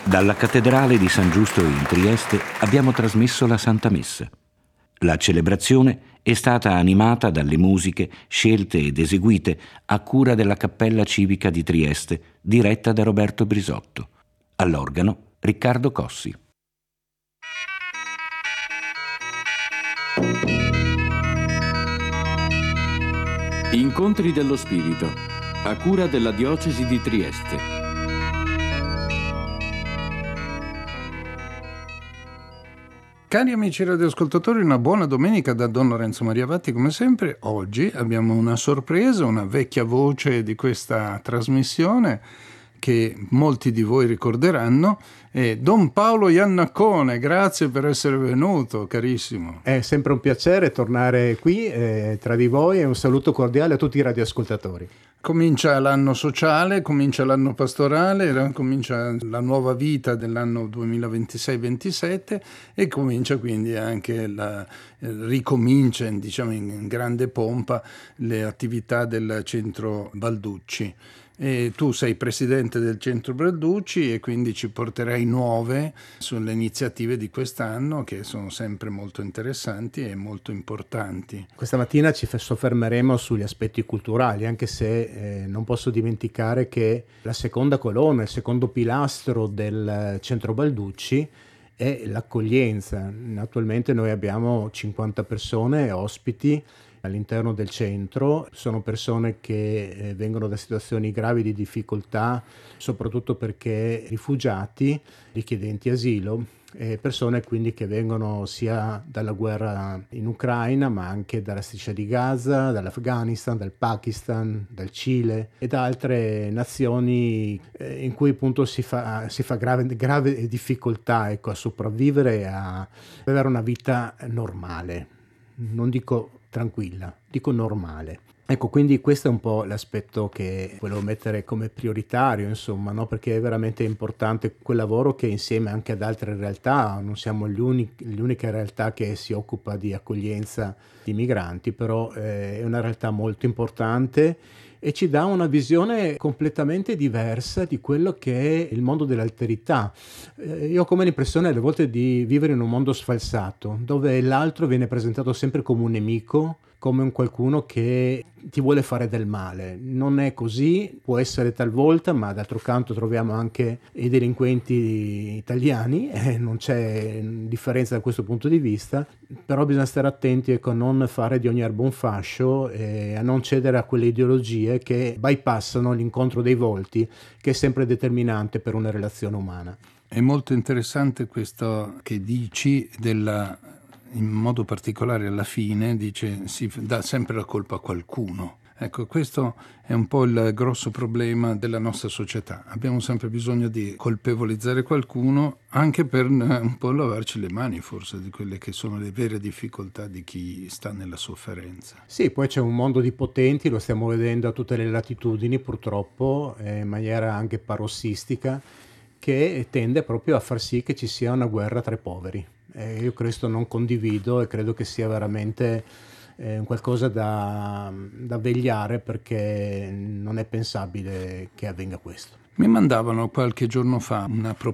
Dalla cattedrale di San Giusto in Trieste abbiamo trasmesso la Santa Messa. La celebrazione è stata animata dalle musiche scelte ed eseguite a cura della Cappella Civica di Trieste, diretta da Roberto Brisotto. All'organo Riccardo Cossi. Incontri dello Spirito, a cura della Diocesi di Trieste. Cari amici radioascoltatori, una buona domenica da Don Lorenzo Maria Vatti come sempre. Oggi abbiamo una sorpresa, una vecchia voce di questa trasmissione che molti di voi ricorderanno, è Don Paolo Iannaccone. Grazie per essere venuto, carissimo. È sempre un piacere tornare qui tra di voi e un saluto cordiale a tutti i radioascoltatori. Comincia l'anno sociale, comincia l'anno pastorale, comincia la nuova vita dell'anno 2026-27 e comincia quindi anche ricomincia, diciamo, in grande pompa le attività del Centro Balducci. E tu sei presidente del Centro Balducci e quindi ci porterai nuove sulle iniziative di quest'anno, che sono sempre molto interessanti e molto importanti. Questa mattina ci soffermeremo sugli aspetti culturali, anche se non posso dimenticare che la seconda colonna, il secondo pilastro del Centro Balducci è l'accoglienza. Attualmente noi abbiamo 50 persone ospiti all'interno del centro. Sono persone che vengono da situazioni gravi di difficoltà, soprattutto perché rifugiati, richiedenti asilo, e persone quindi che vengono sia dalla guerra in Ucraina, ma anche dalla striscia di Gaza, dall'Afghanistan, dal Pakistan, dal Cile e da altre nazioni in cui appunto si fa grave difficoltà, ecco, a sopravvivere e a avere una vita normale. Non dico tranquilla, dico normale. Ecco, quindi questo è un po' l'aspetto che volevo mettere come prioritario, insomma, no? Perché è veramente importante quel lavoro che insieme anche ad altre realtà, non siamo l'unica realtà che si occupa di accoglienza di migranti, però è una realtà molto importante e ci dà una visione completamente diversa di quello che è il mondo dell'alterità. Io ho come l'impressione alle volte di vivere in un mondo sfalsato, dove l'altro viene presentato sempre come un nemico, come un qualcuno che ti vuole fare del male. Non è così, può essere talvolta, ma d'altro canto troviamo anche i delinquenti italiani, non c'è differenza da questo punto di vista, però bisogna stare attenti, ecco, a non fare di ogni erba un fascio e a non cedere a quelle ideologie che bypassano l'incontro dei volti, che è sempre determinante per una relazione umana. È molto interessante questo che dici in modo particolare alla fine, dice si dà sempre la colpa a qualcuno. Ecco, questo è un po' il grosso problema della nostra società. Abbiamo sempre bisogno di colpevolizzare qualcuno anche per un po' lavarci le mani forse di quelle che sono le vere difficoltà di chi sta nella sofferenza. Sì, poi c'è un mondo di potenti, lo stiamo vedendo a tutte le latitudini purtroppo, in maniera anche parossistica, che tende proprio a far sì che ci sia una guerra tra i poveri. Io questo non condivido e credo che sia veramente qualcosa da vegliare, perché non è pensabile che avvenga questo. Mi mandavano qualche giorno fa una